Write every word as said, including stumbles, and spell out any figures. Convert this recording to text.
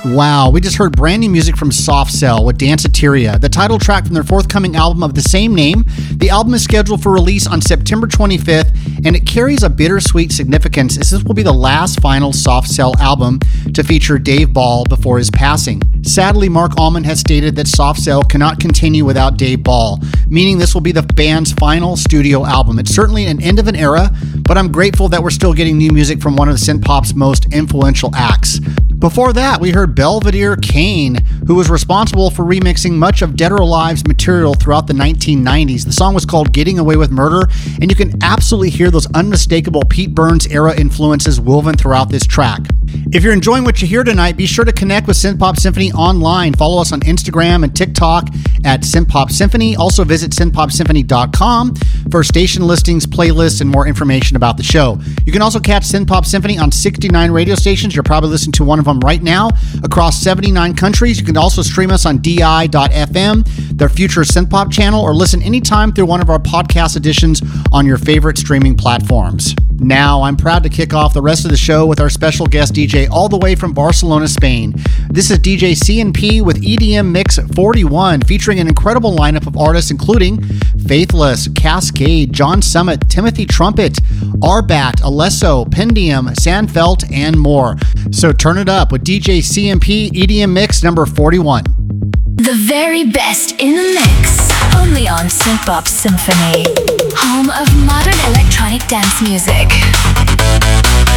Wow, we just heard brand new music from Soft Cell with Danceteria, the title track from their forthcoming album of the same name. The album is scheduled for release on September twenty-fifth, and it carries a bittersweet significance as this will be the last final Soft Cell album to feature Dave Ball before his passing. Sadly, Mark Allman has stated that Soft Cell cannot continue without Dave Ball, meaning this will be the band's final studio album. It's certainly an end of an era, but I'm grateful that we're still getting new music from one of the synth-pop's most influential acts. Before that, we heard Belvedere Kane, who was responsible for remixing much of Dead or Alive's material throughout the nineteen nineties. The song was called Getting Away with Murder, and you can absolutely hear those unmistakable Pete Burns era influences woven throughout this track. If you're enjoying what you hear tonight, be sure to connect with Synth Pop Symphony online. Follow us on Instagram and TikTok at Synth Pop Symphony. Also visit synth pop symphony dot com for station listings, playlists, and more information about the show. You can also catch Synth Pop Symphony on sixty-nine radio stations. You're probably listening to one of them right now across seventy-nine countries. You can also stream us on D I dot F M, their future Synth Pop channel, or listen anytime through one of our podcast editions on your favorite streaming platforms. Now, I'm proud to kick off the rest of the show with our special guest D J all the way from Barcelona, Spain. This is D J C N P with E D M Mix forty-one, featuring an incredible lineup of artists including Faithless, Cascade, John Summit, Timothy Trumpet, Arbat, Alesso, Pendium, Sandfelt, and more. So turn it up with D J C N P E D M Mix number forty-one. The very best in the mix, only on Synth Pop Symphony, home of modern electronic dance music.